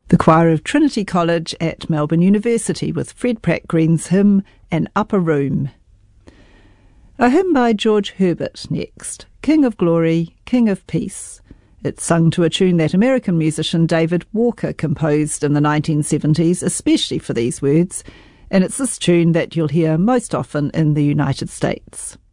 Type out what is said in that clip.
The choir of Trinity College at Melbourne University with Fred Pratt Green's hymn, An Upper Room. A hymn by George Herbert next, King of Glory, King of Peace. It's sung to a tune that American musician David Walker composed in the 1970s, especially for these words, and it's this tune that you'll hear most often in the United States.